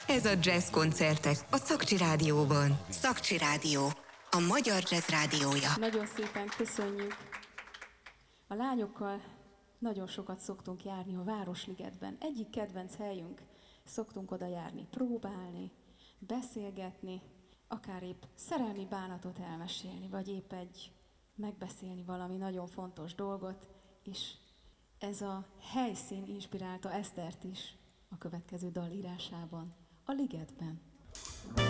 Ez a Jazz Koncertek a Szakcsi Rádióban. Szakcsi Rádió, a magyar jazz rádiója. Nagyon szépen köszönjük. A lányokkal nagyon sokat szoktunk járni a Városligetben. Egyik kedvenc helyünk, szoktunk oda járni, próbálni, beszélgetni, akár épp szerelmi bánatot elmesélni, vagy épp megbeszélni valami nagyon fontos dolgot, és ez a helyszín inspirálta Esztert is a következő dal írásában, a Ligetben.